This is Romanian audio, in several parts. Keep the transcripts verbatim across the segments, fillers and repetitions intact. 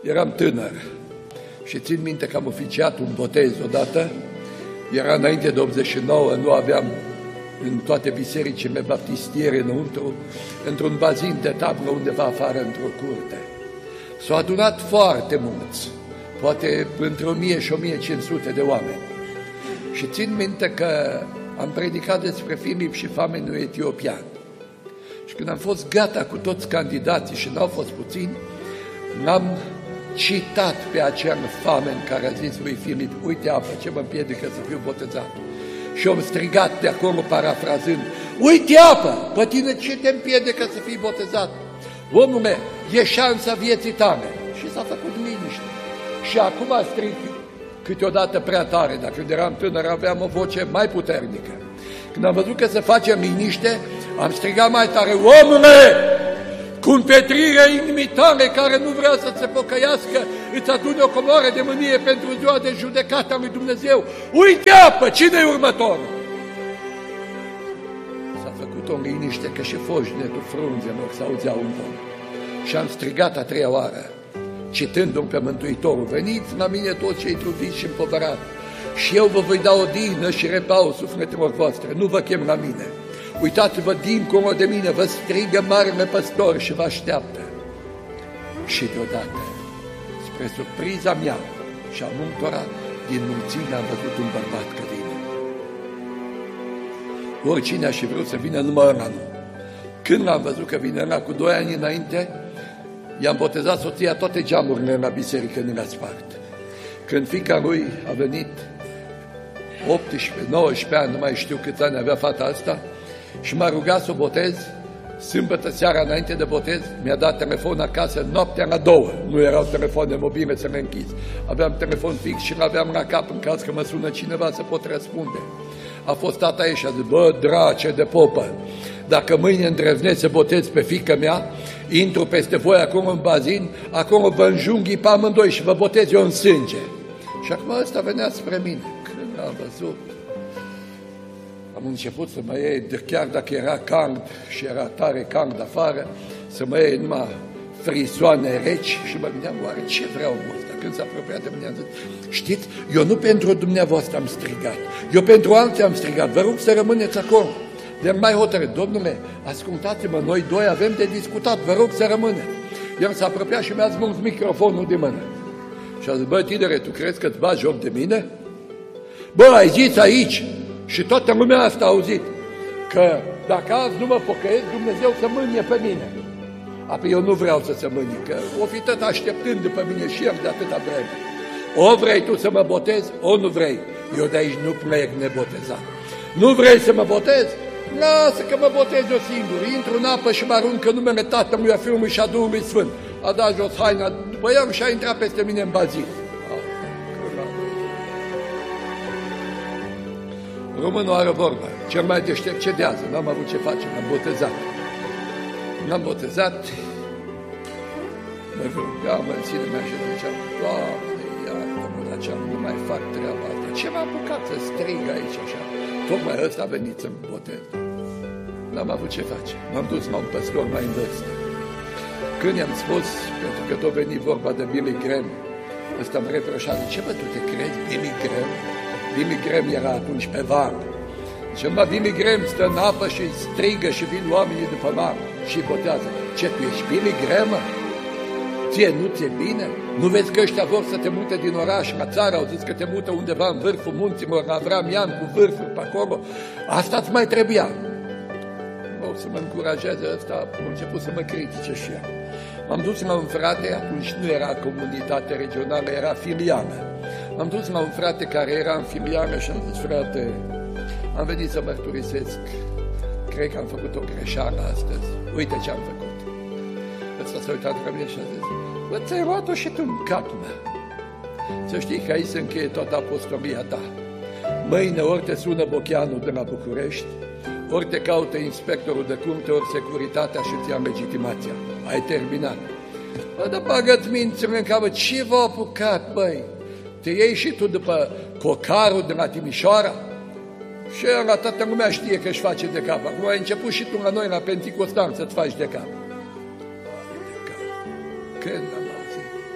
Eram tânăr și țin minte că am oficiat un botez odată. Era înainte de optzeci și nouă, nu aveam în toate bisericile baptistiere înăuntru, într-un bazin de tablă undeva afară, într-o curte. S-au adunat foarte mulți, poate între o mie și o mie cinci sute de oameni. Și țin minte că am predicat despre Filip și famenul etiopian. Și când am fost gata cu toți candidații și n-au fost puțini, l-am citat pe acel famen care a zis lui Filip: uite apă, ce mă împiedică să fiu botezat? Și am strigat de acolo, parafrazând: uite apă, pe tine ce te împiedică să fii botezat? Omule, e șansa vieții tale. Și s-a făcut liniște. Și acum strig câteodată prea tare. Dacă când eram tânăr aveam o voce mai puternică. Când am văzut că se face liniște, am strigat mai tare: omule, cu împetrirea inimii tale care nu vrea să se pocăiască, îți adune o comoară de mânie pentru ziua de judecată a lui Dumnezeu. Uite apă, cine-i următorul? S-a făcut o liniște că și foșnetul frunzelor s-auzeau în vol. Și am strigat a treia oară, citându-mi pe Mântuitorul: veniți la mine toți cei trudiți și împovărați, și eu vă voi da odihnă și repau sufletelor voastre. Nu vă chem la mine. Uitați-vă dincolo de mine, vă strigă marele păstor și vă așteaptă. Și deodată, spre surpriza mea și a multora, din mulțime am văzut un bărbat că vine. Oricine aș fi vrut să vină, numai ăla nu. Când l-am văzut că vine ăla, cu doi ani înainte, i-am botezat soția, toate geamurile la biserică ni le-a spart. Când fiica lui a venit, optsprezece nouăsprezece ani, nu mai știu câți ani avea fata asta, și m-a rugat să o botez. Sâmbătă seara înainte de botez mi-a dat telefon acasă noaptea la două. Nu erau telefoane mobile să le închizi. Aveam telefon fix și l-aveam la cap în caz că mă sună cineva să pot răspunde. A fost tata ei și a zis: bă, drace de popă, dacă mâine îndrăznesc să botez pe fiica mea, intru peste voi acolo în bazin, acolo vă înjunghi pe amândoi și vă botez eu în sânge. Și acum ăsta venea spre mine. Când am văzut, am început să mă iei, chiar dacă era cald și era tare cald afară, să mă iei numai frisoane reci și mă gândeam: oare ce vreau omul ăsta? Când s-a apropiat de mine am zis: știți, eu nu pentru dumneavoastră am strigat, eu pentru alții am strigat, vă rog să rămâneți acolo. De mai hotărât: domnule, ascultați-mă, noi doi avem de discutat, vă rog să rămâneți. El s-a apropiat și mi-a smuls microfonul de mână. Și a zis: bă, tinere, tu crezi că îți bagi joc de mine? Bă, ai zis aici, și toată lumea asta a auzit, că dacă azi nu mă pocăiesc, Dumnezeu să mânie pe mine. Apoi eu nu vreau să se mânie, că o fi tot așteptând după mine și el de atâta vreme. O vrei tu să mă botezi, o nu vrei. Eu de aici nu plec nebotezat. Nu vrei să mă botezi? Lasă că mă botez eu singur. Intru în apă și mă arunc în numele Tatălui, a Fiului și a Duhului Sfânt. A dat jos haina după el și a intrat peste mine în bazin. Românul are vorba: cel mai deștept cedează. N-am avut ce face, l-am botezat. L-am botezat, mă rugam în sine mea și ziceam: Doamne, iartă-mă, dar ce-am, nu mai fac treaba asta. Ce m-a apucat să strig aici așa? Tocmai ăsta a venit să-mi botez. N-am avut ce face. M-am dus la un păstor mai în vârstă. Când i-am spus, pentru că tot veni vorba de Billy Graham, ăsta îmi reproșa: ce bă, tu te crezi Billy Graham? Billy Graham era atunci pe val. Și mă, Billy Graham stă în apă și strigă și vin oamenii după mal și botează. Ce, tu ești Billy Graham? Ție nu ți-e bine? Nu vezi că ăștia vor să te mute din oraș la țară? Au zis că te mută undeva în vârful munților, la Avram Ian, cu vârful pe acolo. Asta îți mai trebuia. O să mă încurajeze ăsta, a început să mă critice și ea. M-am dus la un frate, atunci nu era comunitate regională, era filială. M-am dus la un frate care era în filială și am zis: frate, am venit să mărturisesc, cred că am făcut o greșeală astăzi, uite ce am făcut. Ăsta s-a uitat la mine și a zis: bă, ți-ai luat-o și tu în cap, mă. Să știi că aici se încheie toată apostolia ta. Mâine ori te sună Bocheanu de la București, ori te caută inspectorul de curte, ori securitatea și ți-a legitimația. Ai terminat. Bă, dar bagă-ți mințile în capă, ce v-a apucat, băi? Te iei și tu după cocarul de la Timișoara? Și la toată lumea știe că își face de cap. Acum ai început și tu la noi, la Penticostal, să-ți faci de cap. Când am auzit?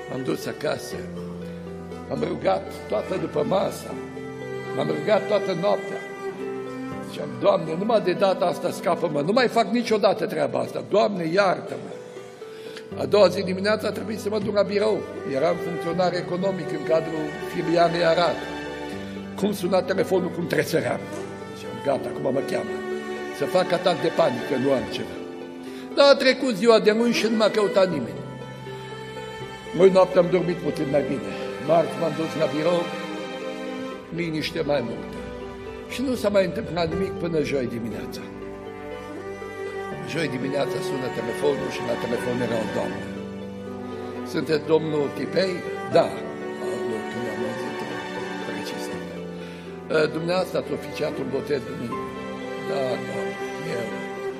M-am dus acasă, m-am rugat toată după masa, m-am rugat toată noaptea. Ziceam, Doamne, numai de data asta scapă-mă, nu mai fac niciodată treaba asta, Doamne, iartă-mă. A doua zi dimineața a trebuit să mă duc la birou, eram funcționar economic în cadrul filialei Arad. Cum suna telefonul, cum tresăream. Ziceam, gata, acum mă cheamă, să fac atac de panică, nu am ceva. Dar a trecut ziua de luni și nu m-a căutat nimeni. Mâine noapte am dormit puțin mai bine. Marți m-am dus la birou, liniște mai multă. Și nu s-a mai întâmplat nimic până joi dimineața. Joi dimineața sună telefonul și la telefon era o doamnă. Sunteți domnul Tipei? Da. Aoleu, când am auzit-o, precis. Dumneavoastră ați oficiat un botez duminică? Da, doamnă, eu.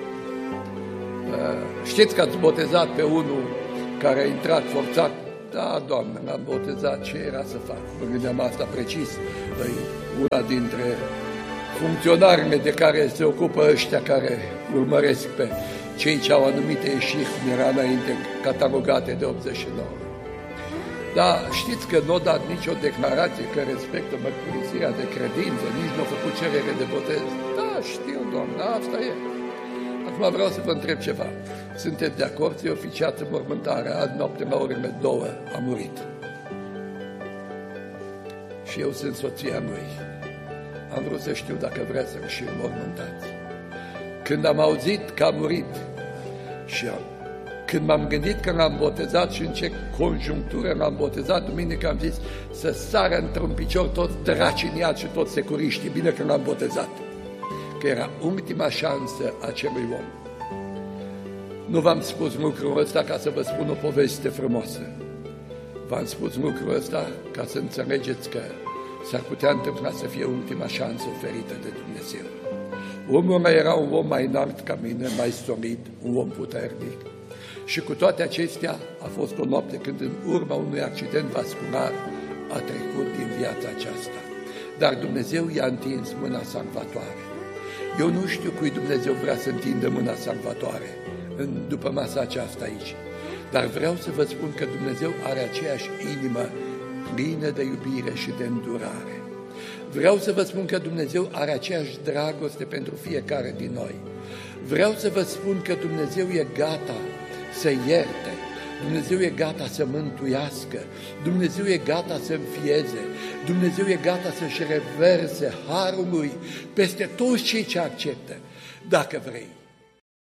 Știți că ați botezat pe unul care a intrat forțat? Da, doamnă, l-am botezat, ce era să fac? Mă gândeam asta precis, e una dintre funcționarile de care se ocupă ăștia care urmăresc pe cei ce au anumite ieșiri, cum era înainte, catalogate de optzeci și nouă. Dar știți că nu a dat nicio declarație că respectă mărturisirea de credință, nici nu a făcut cerere de botez. Da, știu, doamnă, asta e. Acum vreau să vă întreb ceva. Sunteți de acord să-i oficiați în mormântare? Azi noapte la orele două a murit. Și eu sunt soția lui. Am vrut să știu dacă vrea să-l și înmormântați. Când am auzit că a murit și am, când m-am gândit că l-am botezat și în ce conjunctură l-am botezat, duminică am zis să sară într-un picior toți dracii în iad și toți securiștii. Bine că l-am botezat. Că era ultima șansă a acelui om. Nu v-am spus lucrul ăsta ca să vă spun o poveste frumoasă. V-am spus lucrul ăsta ca să înțelegeți că s-ar putea întâmpla să fie ultima șansă oferită de Dumnezeu. Omul ăla era un om mai înalt ca mine, mai solid, un om puternic. Și cu toate acestea a fost o noapte când în urma unui accident vascular a trecut din viața aceasta. Dar Dumnezeu i-a întins mâna salvatoare. Eu nu știu cui Dumnezeu vrea să întindă mâna salvatoare în, după masa aceasta aici. Dar vreau să vă spun că Dumnezeu are aceeași inimă plină de iubire și de îndurare. Vreau să vă spun că Dumnezeu are aceeași dragoste pentru fiecare din noi. Vreau să vă spun că Dumnezeu e gata să ierte. Dumnezeu e gata să mântuiască. Dumnezeu e gata să înfieze. Dumnezeu e gata să-și reverse harul Lui peste toți cei ce acceptă, dacă vrei.